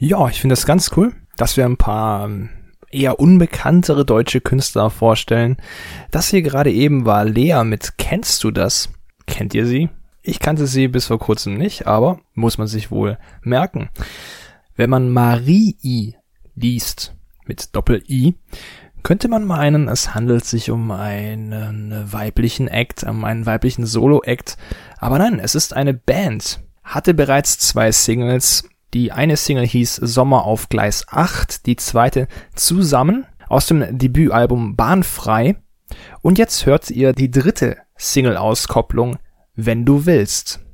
Ja, ich finde das ganz cool, dass wir ein paar eher unbekanntere deutsche Künstler vorstellen. Das hier gerade eben war Lea mit Kennst du das? Kennt ihr sie? Ich kannte sie bis vor kurzem nicht, aber muss man sich wohl merken. Wenn man Marie liest, mit Doppel-I, könnte man meinen, es handelt sich um einen weiblichen Act, um einen weiblichen Solo-Act. Aber nein, es ist eine Band. Hatte bereits 2 Singles. Die eine Single hieß Sommer auf Gleis 8, die zweite Zusammen aus dem Debütalbum Bahnfrei. Und jetzt hört ihr die dritte Single-Auskopplung Wenn du willst.